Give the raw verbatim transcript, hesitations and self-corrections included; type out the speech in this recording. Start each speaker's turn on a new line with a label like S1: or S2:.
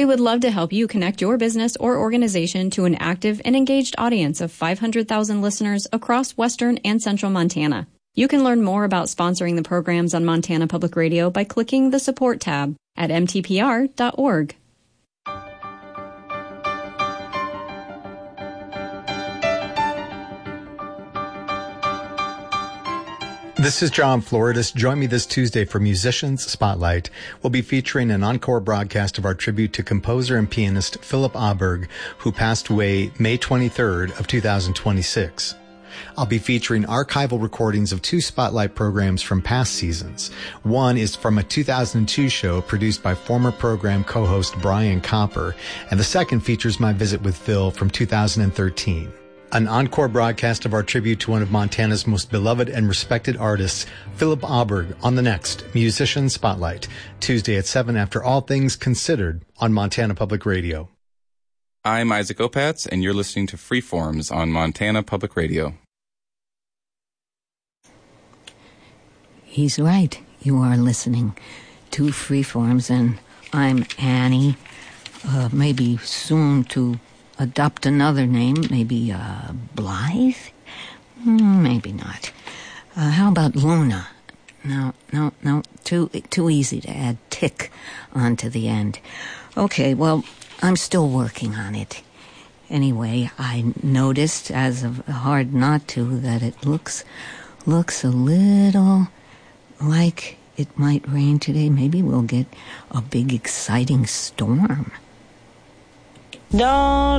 S1: We would love to help you connect your business or organization to an active and engaged audience of five hundred thousand listeners across western and central Montana. You can learn more about sponsoring the programs on Montana Public Radio by clicking the support tab at m t p r dot org.
S2: This is John Floridis. Join me this Tuesday for Musicians Spotlight. We'll be featuring an encore broadcast of our tribute to composer and pianist Philip Aaberg, who passed away May twenty-third of two thousand twenty-six. I'll be featuring archival recordings of two Spotlight programs from past seasons. One is from a two thousand two show produced by former program co-host Brian Copper, and the second features my visit with Phil from two thousand thirteen. An encore broadcast of our tribute to one of Montana's most beloved and respected artists, Philip Aaberg, on the next Musician Spotlight, Tuesday at seven after All Things Considered on Montana Public Radio.
S3: I'm Isaac Opatz, and you're listening to Freeforms on Montana Public Radio.
S4: He's right. You are listening to Freeforms, and I'm Annie, uh, maybe soon to adopt another name, maybe uh, Blythe? Mm, maybe not. Uh, how about Luna? No, no, no, too too easy to add tick onto the end. Okay, well, I'm still working on it. Anyway, I noticed, as of hard not to, that it looks looks a little like it might rain today. Maybe we'll get a big, exciting storm.
S5: Don't